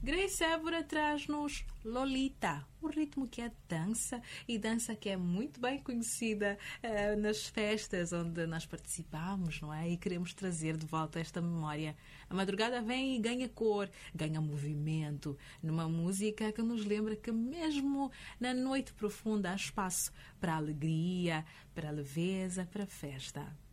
Grace Évora traz-nos Lolita, o ritmo que é dança, e dança que é muito bem conhecida nas festas onde nós participamos, não é? E queremos trazer de volta esta memória. A madrugada vem e ganha cor, ganha movimento, numa música que nos lembra que mesmo na noite profunda há espaço para a alegria, para a leveza, para a festa.